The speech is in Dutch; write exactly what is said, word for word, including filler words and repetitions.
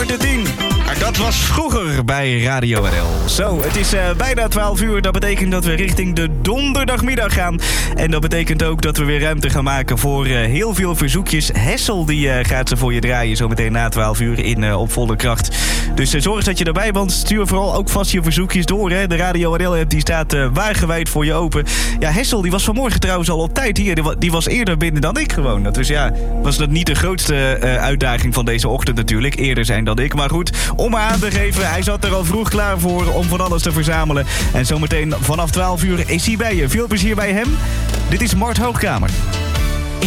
kwart te tien. Maar dat was vroeger bij Radio R L. Zo, het is uh, bijna twaalf uur. Dat betekent dat we richting de donderdagmiddag gaan. En dat betekent ook dat we weer ruimte gaan maken voor uh, heel veel verzoekjes. Hessel die uh, gaat ze voor je draaien zometeen na twaalf uur in uh, op volle kracht. Dus uh, zorg dat je erbij bent. Stuur vooral ook vast je verzoekjes door. Hè. De Radio R L-app die staat uh, wagenwijd voor je open. Ja, Hessel die was vanmorgen trouwens al op tijd hier. Die, wa- die was eerder binnen dan ik gewoon. Dus ja, was dat niet de grootste uh, uitdaging van deze ochtend natuurlijk. Eerder zijn dan ik. Maar goed, om maar aan te geven, hij zat er al vroeg klaar voor om van alles te verzamelen. En zometeen vanaf twaalf uur is hij bij je. Veel plezier bij hem. Dit is Mart Hoogkamer.